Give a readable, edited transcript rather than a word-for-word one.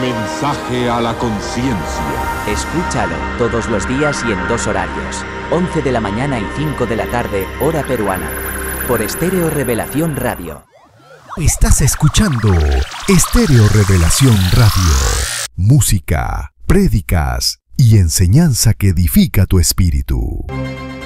Mensaje a la conciencia. Escúchalo todos los días y en 2 horarios. 11 de la mañana y 5 de la tarde, hora peruana. Por Estéreo Revelación Radio. Estás escuchando Estéreo Revelación Radio. Música, prédicas y enseñanza que edifica tu espíritu.